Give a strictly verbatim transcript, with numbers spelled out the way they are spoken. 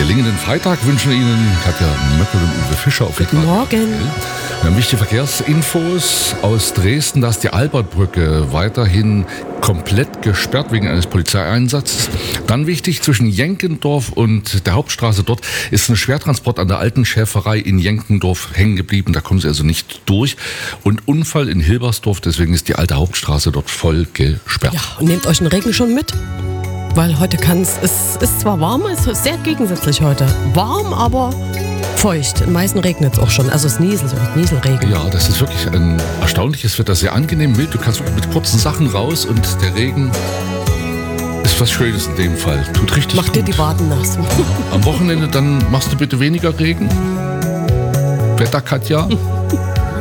gelingenden Freitag wünschen Ihnen Katja Möckel und Uwe Fischer auf Guten Morgen. Wir haben wichtige Verkehrsinfos aus Dresden, dass die Albertbrücke weiterhin komplett gesperrt wegen eines Polizeieinsatzes. Dann wichtig, zwischen Jenkendorf und der Hauptstraße dort ist ein Schwertransport an der alten Schäferei in Jenkendorf hängen geblieben. Da kommen sie also nicht durch. Und Unfall in Hilbersdorf, deswegen ist die alte Hauptstraße dort voll gesperrt. Ja, und nehmt euch den Regen schon mit. Weil heute kann es, es ist zwar warm, es ist sehr gegensätzlich heute. Warm, aber feucht. In meisten regnet es auch schon. Also es nieselt, so mit Nieselregen. Ja, das ist wirklich ein erstaunliches Wetter. Sehr angenehm mild. Du kannst wirklich mit kurzen Sachen raus und der Regen ist was Schönes in dem Fall. Tut richtig Mach gut. dir die Waden nass. Am Wochenende dann machst du bitte weniger Regen. Wetter, Katja.